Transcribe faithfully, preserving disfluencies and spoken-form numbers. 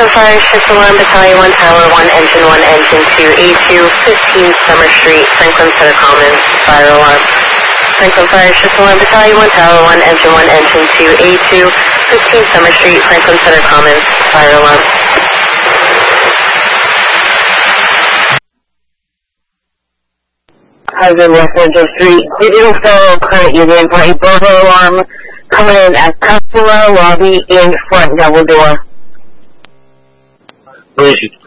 Franklin Fire Shift Alarm Battalion one Tower one Engine one Engine two A two fifteen Summer Street, Franklin Center Commons, Fire Alarm. Franklin Fire Shift Alarm Battalion one Tower one Engine one Engine two A two fifteen Summer Street, Franklin Center Commons, Fire Alarm. Hazard West Central Street, Digital Fellow Current Union Party Bravo Alarm coming in at customer lobby in front double door. Where is she?